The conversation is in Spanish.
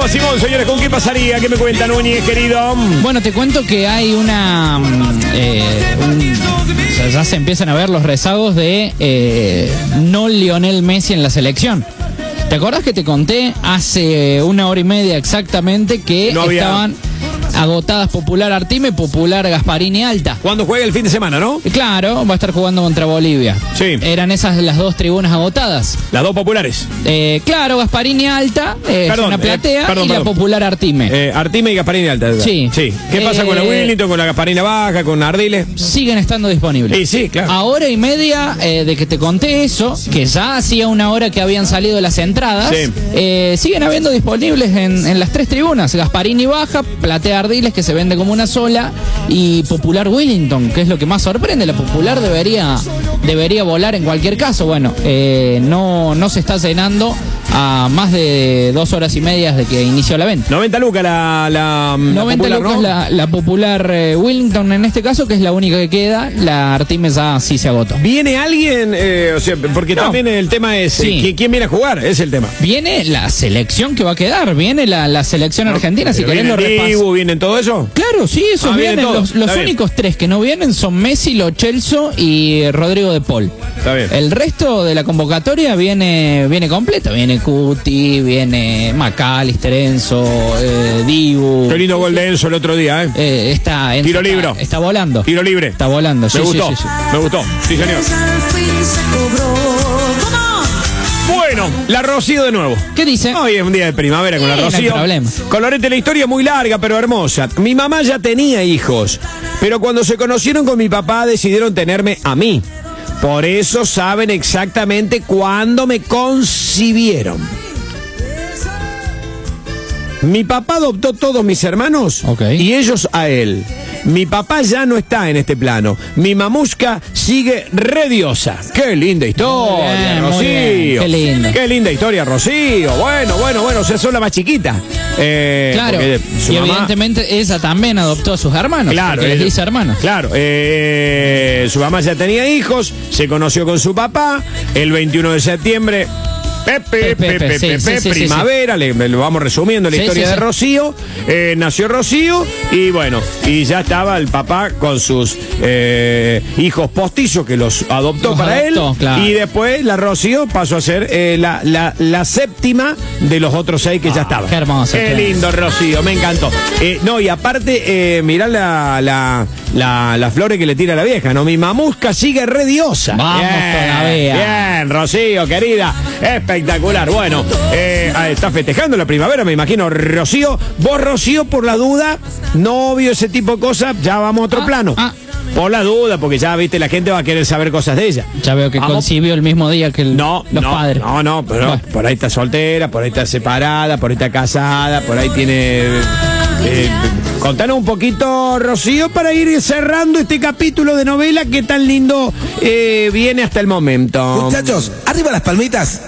Gustavo Simón, señores, ¿con qué pasaría? ¿Qué me cuenta Núñez, querido? Bueno, te cuento que hay una... o sea, ya se empiezan a ver los rezagos de no Lionel Messi en la selección. ¿Te acordás que te conté hace 1 hora y media exactamente que estaban agotadas Popular Artime, Popular Gasparini Alta? Cuando juega el fin de semana, ¿no? Claro, va a estar jugando contra Bolivia. Sí. Eran esas las 2 tribunas agotadas. Las 2 populares. Claro, Gasparini Alta, una platea, y la Popular Artime. Artime y Gasparini Alta. Sí. ¿Qué pasa con la Willington, con la Gasparina Baja, con Ardiles? Siguen estando disponibles. Sí, claro. A 1 hora y media de que te conté eso, que ya hacía 1 hora que habían salido las entradas, siguen habiendo disponibles en las 3 tribunas. Gasparini Baja, platea Ardiles, que se vende como una sola, y Popular Willington, que es lo que más sorprende. La Popular debería volar en cualquier caso. Bueno, no se está llenando a más de 2 horas y media de que inició la venta. 90 lucas la 90 popular, lucas, ¿no? la Popular Willington en este caso, que es la única que queda. La Artime ya sí se agotó. ¿Viene alguien? O sea, porque también el tema es ¿quién viene a jugar? Es el tema. Viene la selección que va a quedar, viene la selección argentina, si querés lo repasamos. ¿Vienen todo eso? Claro, sí, esos vienen. Los únicos 3 que no vienen son Messi, Lo Celso y Rodrigo de Paul. Está bien. El resto de la convocatoria viene completa. Viene Cuti, viene McAllister, Enzo, Dibu. Qué lindo gol de Enzo el otro día, Tiro libre. Está volando. Tiro libre. Está volando. Me gustó. Me gustó. Sí, señor. Bueno, la Rocío de nuevo. ¿Qué dice? Hoy es un día de primavera con la Rocío. No hay problema. Colorete, la historia es muy larga, pero hermosa. Mi mamá ya tenía hijos, pero cuando se conocieron con mi papá decidieron tenerme a mí. Por eso saben exactamente cuándo me concibieron. Mi papá adoptó todos mis hermanos y ellos a él. Mi papá ya no está en este plano. Mi mamushka sigue rediosa. ¡Qué linda historia, Rocío! Qué lindo. ¡Qué linda historia, Rocío! Bueno, o sea, son la más chiquita. Claro, y evidentemente ella también adoptó a sus hermanos. Claro. Les dice hermanos. Claro, su mamá ya tenía hijos, se conoció con su papá, el 21 de septiembre... primavera, lo vamos resumiendo la historia de Rocío. Nació Rocío y bueno, y ya estaba el papá con sus hijos postizos que los adoptó él. Claro. Y después la Rocío pasó a ser la séptima de los otros 6 que ya estaban. Qué hermoso. Qué lindo, Rocío, me encantó. No, y aparte, mirá las flores que le tira la vieja, ¿no? Mi mamushka sigue rediosa. Vamos todavía. Bien, Rocío, querida. Espectacular. Bueno, está festejando la primavera, me imagino, Rocío. Vos, Rocío, por la duda, novio, ese tipo de cosas, ya vamos a otro plano. Por la duda, porque ya, viste, la gente va a querer saber cosas de ella. Ya veo que concibió el mismo día que los padres. No, pero bueno. Por ahí está soltera, por ahí está separada, por ahí está casada, por ahí tiene... contanos un poquito, Rocío, para ir cerrando este capítulo de novela que tan lindo viene hasta el momento. Muchachos, arriba las palmitas.